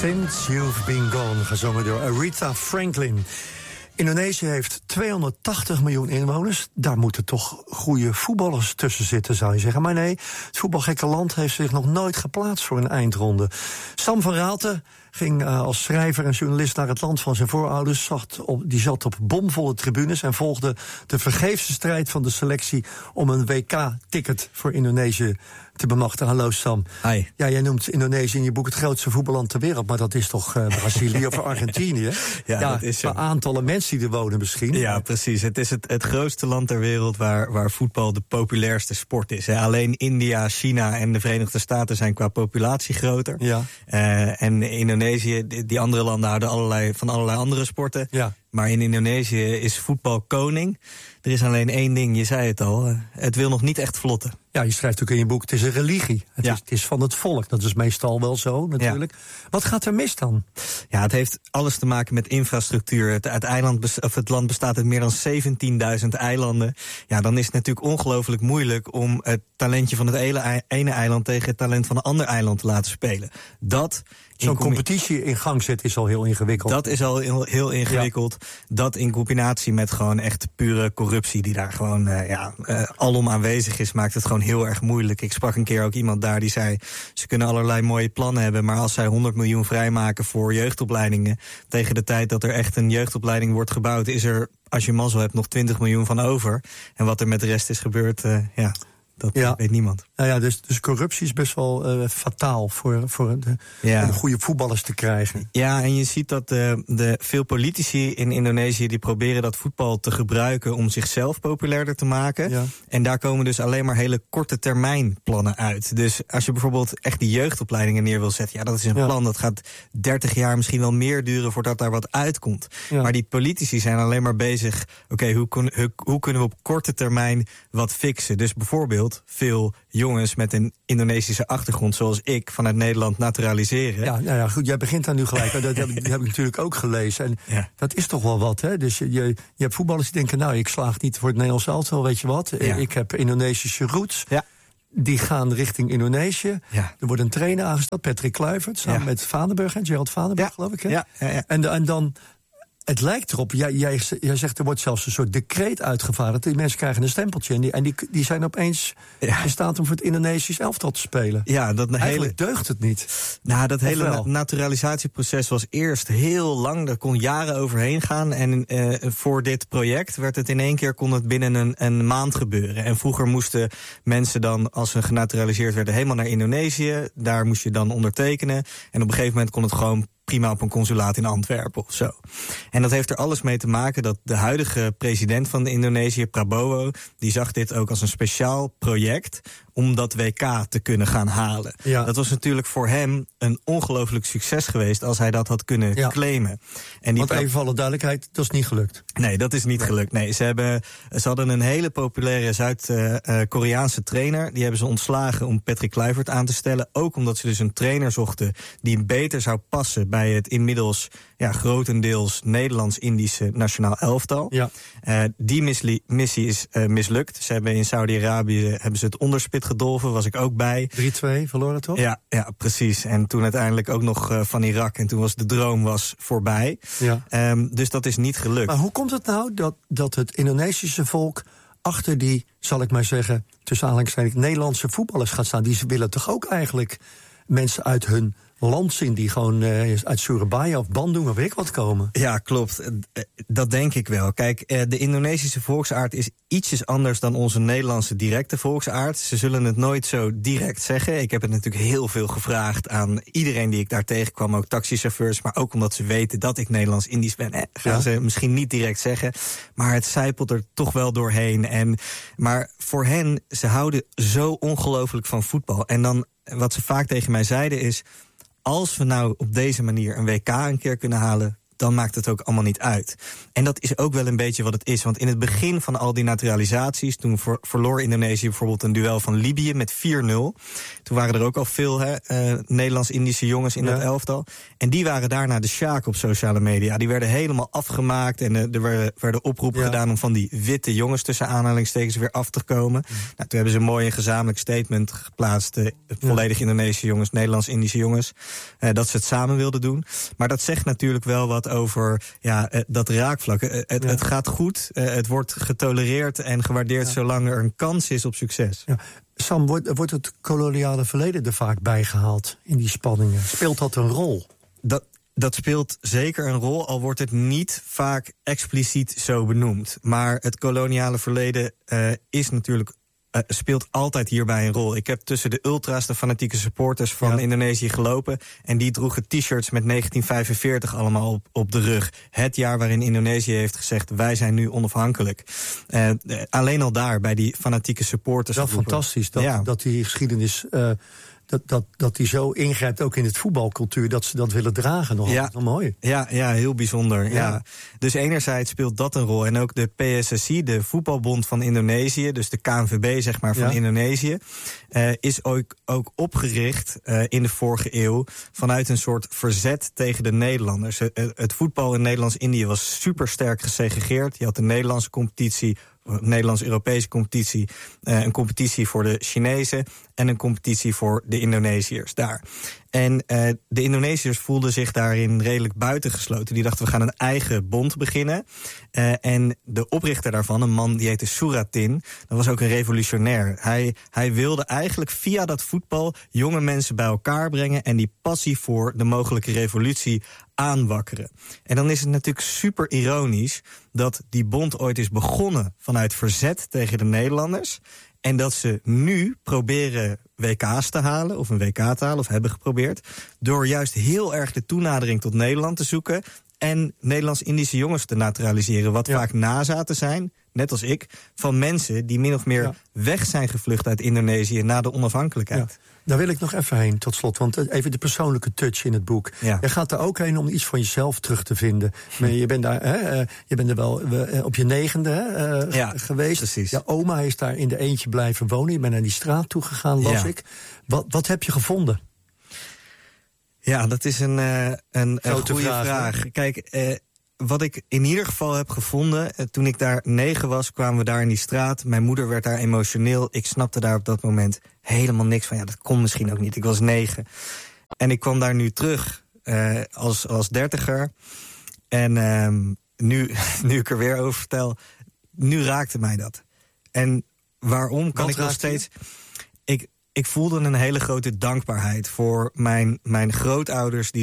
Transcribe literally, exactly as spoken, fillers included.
Since You've Been Gone, gezongen door Aretha Franklin. Indonesië heeft tweehonderdtachtig miljoen inwoners. Daar moeten toch goede voetballers tussen zitten, zou je zeggen. Maar nee, het voetbalgekke land heeft zich nog nooit geplaatst voor een eindronde. Sam van Raalte ging uh, als schrijver en journalist naar het land van zijn voorouders. Zat op, die zat op bomvolle tribunes en volgde de vergeefse strijd van de selectie om een W K-ticket voor Indonesië te bemachtigen. Hallo Sam. Hi. Ja, jij noemt Indonesië in je boek het grootste voetballand ter wereld, maar dat is toch uh, Brazilië of Argentinië? Ja, ja, dat is zo. Een aantallen mensen die er wonen misschien. Ja, precies. Het is het, het grootste land ter wereld waar, waar voetbal de populairste sport is. Hè. Alleen India, China en de Verenigde Staten zijn qua populatie groter. Ja. Uh, en Indonesië, die, die andere landen houden allerlei, van allerlei andere sporten. Ja. Maar in Indonesië is voetbal koning. Er is alleen één ding, je zei het al. Uh, het wil nog niet echt vlotten. Ja, je schrijft ook in je boek, het is een religie. Het, ja. is, het is van het volk. Dat is meestal wel zo, natuurlijk. Ja. Wat gaat er mis dan? Ja, het heeft alles te maken met infrastructuur. Het, het, eiland, of het land bestaat uit meer dan zeventienduizend eilanden. Ja, dan is het natuurlijk ongelooflijk moeilijk om het talentje van het ene, ene eiland tegen het talent van een ander eiland te laten spelen. Dat Zo'n competitie in gang zetten is al heel ingewikkeld. Dat is al heel, heel ingewikkeld. Ja. Dat in combinatie met gewoon echt pure corruptie die daar gewoon uh, ja, uh, alom aanwezig is, maakt het gewoon heel erg moeilijk. Ik sprak een keer ook iemand daar die zei, ze kunnen allerlei mooie plannen hebben, maar als zij honderd miljoen vrijmaken voor jeugdopleidingen, tegen de tijd dat er echt een jeugdopleiding wordt gebouwd, is er, als je mazzel hebt, nog twintig miljoen van over. En wat er met de rest is gebeurd, uh, ja... Dat ja. weet niemand. Nou ja, dus, dus corruptie is best wel uh, fataal voor, voor de, ja. de goede voetballers te krijgen. Ja, en je ziet dat de, de veel politici in Indonesië die proberen dat voetbal te gebruiken om zichzelf populairder te maken. Ja. En daar komen dus alleen maar hele korte termijn plannen uit. Dus als je bijvoorbeeld echt die jeugdopleidingen neer wil zetten, ja, dat is een ja. plan dat gaat dertig jaar, misschien wel meer duren voordat daar wat uitkomt. Ja. Maar die politici zijn alleen maar bezig, oké, okay, hoe, hoe, hoe kunnen we op korte termijn wat fixen? Dus bijvoorbeeld veel jongens met een Indonesische achtergrond, zoals ik, vanuit Nederland naturaliseren. Ja, nou ja, goed, jij begint daar nu gelijk. Dat heb, dat heb ik natuurlijk ook gelezen. En ja. dat is toch wel wat, hè? Dus je, je, je hebt voetballers die denken, nou, ik slaag niet voor het Nederlands elftal, weet je wat? Ja. Ik heb Indonesische roots. Ja. Die gaan richting Indonesië. Ja. Er wordt een trainer aangesteld, Patrick Kluivert, samen ja. met Vaneburg en Gerald Vaneburg, ja. geloof ik. Hè? Ja. Ja, ja. En, en dan... Het lijkt erop, jij, jij, jij zegt er wordt zelfs een soort decreet uitgevaardigd. Die mensen krijgen een stempeltje en die, en die, die zijn opeens ja. in staat om voor het Indonesisch elftal te spelen. Ja, dat Eigenlijk hele, deugt het niet. Nou, dat hele na- naturalisatieproces was eerst heel lang. Er kon jaren overheen gaan. En uh, voor dit project werd het in één keer kon het binnen een, een maand gebeuren. En vroeger moesten mensen dan, als ze genaturaliseerd werden, helemaal naar Indonesië. Daar moest je dan ondertekenen. En op een gegeven moment kon het gewoon prima op een consulaat in Antwerpen of zo. En dat heeft er alles mee te maken dat de huidige president van Indonesië, Prabowo, die zag dit ook als een speciaal project om dat W K te kunnen gaan halen. Ja. Dat was natuurlijk voor hem een ongelooflijk succes geweest als hij dat had kunnen ja. claimen. En die Want even voor alle duidelijkheid, dat is niet gelukt. Nee, dat is niet nee. gelukt. Nee, ze, hebben, ze hadden een hele populaire Zuid-Koreaanse uh, trainer. Die hebben ze ontslagen om Patrick Kluivert aan te stellen. Ook omdat ze dus een trainer zochten die beter zou passen bij het inmiddels ja, grotendeels Nederlands-Indische nationaal elftal. Ja. Uh, die misli- missie is uh, mislukt. Ze hebben in Saudi-Arabië hebben ze het onderspit gedolven, was ik ook bij. drie twee verloren toch? Ja, ja, precies. En toen uiteindelijk ook nog uh, van Irak. En toen was de droom was voorbij. Ja. Um, dus dat is niet gelukt. Maar hoe komt het nou dat, dat het Indonesische volk achter die, zal ik maar zeggen, tussen aanhalingstekens Nederlandse voetballers gaat staan? Die willen toch ook eigenlijk mensen uit hun land zien die gewoon uh, uit Surabaya of Bandung of weet ik wat komen. Ja, klopt. Dat denk ik wel. Kijk, de Indonesische volksaard is ietsjes anders dan onze Nederlandse directe volksaard. Ze zullen het nooit zo direct zeggen. Ik heb het natuurlijk heel veel gevraagd aan iedereen die ik daar tegenkwam, ook taxichauffeurs, maar ook omdat ze weten dat ik Nederlands-Indisch ben. Eh, gaan ja. ze misschien niet direct zeggen, maar het sijpelt er toch wel doorheen. En, maar voor hen, ze houden zo ongelooflijk van voetbal. En dan, wat ze vaak tegen mij zeiden is, als we nou op deze manier een W K een keer kunnen halen, dan maakt het ook allemaal niet uit. En dat is ook wel een beetje wat het is. Want in het begin van al die naturalisaties, toen ver, verloor Indonesië bijvoorbeeld een duel van Libië met vier nul. Toen waren er ook al veel hè, uh, Nederlands-Indische jongens in ja. dat elftal. En die waren daarna de sjaak op sociale media. Die werden helemaal afgemaakt en uh, er werden, werden oproepen ja. gedaan om van die witte jongens tussen aanhalingstekens weer af te komen. Ja. Nou, toen hebben ze een mooi en gezamenlijk statement geplaatst. Uh, volledig Indonesische jongens, Nederlands-Indische jongens. Uh, dat ze het samen wilden doen. Maar dat zegt natuurlijk wel wat over ja, uh, dat raakvlak. Uh, het, ja. het gaat goed, uh, het wordt getolereerd en gewaardeerd ja. zolang er een kans is op succes. Ja. Sam, wordt, wordt het koloniale verleden er vaak bijgehaald in die spanningen? Speelt dat een rol? Dat, dat speelt zeker een rol, al wordt het niet vaak expliciet zo benoemd. Maar het koloniale verleden uh, is natuurlijk Uh, speelt altijd hierbij een rol. Ik heb tussen de ultra's, de fanatieke supporters van ja. Indonesië gelopen. En die droegen t-shirts met negentien vijfenveertig allemaal op, op de rug. Het jaar waarin Indonesië heeft gezegd, wij zijn nu onafhankelijk. Uh, uh, alleen al daar, bij die fanatieke supporters. Dat is fantastisch, dat, ja. dat die geschiedenis Uh... Dat, dat, dat die zo ingrijpt ook in het voetbalcultuur, dat ze dat willen dragen. Nog ja, mooi. Ja, ja, heel bijzonder. Ja. Ja. Dus enerzijds speelt dat een rol. En ook de P S S I, de voetbalbond van Indonesië, dus de K N V B zeg maar van ja. Indonesië, uh, is ook, ook opgericht uh, in de vorige eeuw vanuit een soort verzet tegen de Nederlanders. Uh, het voetbal in Nederlands-Indië was super sterk gesegregeerd. Je had de Nederlandse competitie, Nederlands-Europese competitie, uh, een competitie voor de Chinezen en een competitie voor de Indonesiërs daar. En uh, de Indonesiërs voelden zich daarin redelijk buitengesloten. Die dachten, we gaan een eigen bond beginnen. Uh, en de oprichter daarvan, een man die heette Suratin, dat was ook een revolutionair. Hij, hij wilde eigenlijk via dat voetbal jonge mensen bij elkaar brengen en die passie voor de mogelijke revolutie aanwakkeren. En dan is het natuurlijk super ironisch dat die bond ooit is begonnen vanuit verzet tegen de Nederlanders. En dat ze nu proberen W K's te halen, of een W K te halen, of hebben geprobeerd, door juist heel erg de toenadering tot Nederland te zoeken en Nederlands-Indische jongens te naturaliseren, wat ja. vaak nazaten zijn, net als ik, van mensen die min of meer ja. weg zijn gevlucht uit Indonesië na de onafhankelijkheid. Ja. Daar wil ik nog even heen, tot slot, want even de persoonlijke touch in het boek. Ja. Je gaat er ook heen om iets van jezelf terug te vinden. Maar je bent daar, hè, je bent er wel op je negende hè, ja, geweest. Precies. Je oma is daar in de eentje blijven wonen. Je bent naar die straat toe gegaan, las ja. ik. Wat, wat heb je gevonden? Ja, dat is een, uh, een, een goede vraag. vraag. Kijk, uh, wat ik in ieder geval heb gevonden, uh, toen ik daar negen was, kwamen we daar in die straat. Mijn moeder werd daar emotioneel. Ik snapte daar op dat moment helemaal niks van. Ja, dat kon misschien ook niet. Ik was negen. En ik kwam daar nu terug uh, als, als dertiger. En uh, nu, nu ik er weer over vertel, nu raakte mij dat. En waarom kan ik nog steeds... Ik, ik voelde een hele grote dankbaarheid voor mijn, mijn grootouders die